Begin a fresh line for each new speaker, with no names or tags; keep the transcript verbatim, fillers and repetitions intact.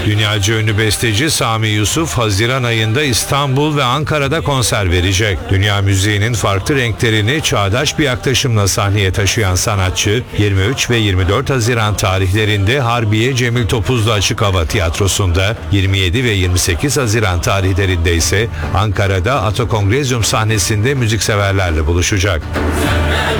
Dünyaca ünlü besteci Sami Yusuf, Haziran ayında İstanbul ve Ankara'da konser verecek. Dünya müziğinin farklı renklerini çağdaş bir yaklaşımla sahneye taşıyan sanatçı, yirmi üç ve yirmi dört Haziran tarihlerinde Harbiye Cemil Topuzlu Açık Hava Tiyatrosu'nda, yirmi yedi ve yirmi sekiz Haziran tarihlerinde ise Ankara'da Atakongrezyum sahnesinde müzikseverlerle buluşacak.